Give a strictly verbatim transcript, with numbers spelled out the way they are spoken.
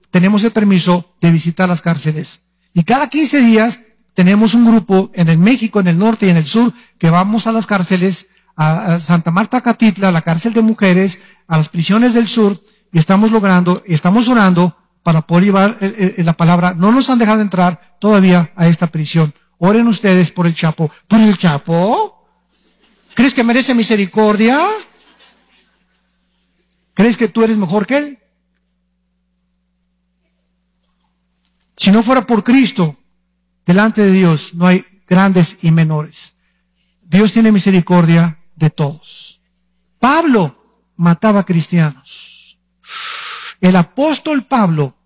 tenemos el permiso de visitar las cárceles. Y cada quince días tenemos un grupo en el México, en el norte y en el sur, que vamos a las cárceles, a, a Santa Marta, Catitla, a la cárcel de mujeres, a las prisiones del sur, y estamos logrando, estamos orando para poder llevar el, el, la palabra. No nos han dejado entrar todavía a esta prisión. Oren ustedes por el Chapo. ¿Por el Chapo? ¿Crees que merece misericordia? ¿Crees que tú eres mejor que él? Si no fuera por Cristo, delante de Dios no hay grandes y menores. Dios tiene misericordia de todos. Pablo mataba cristianos. El apóstol Pablo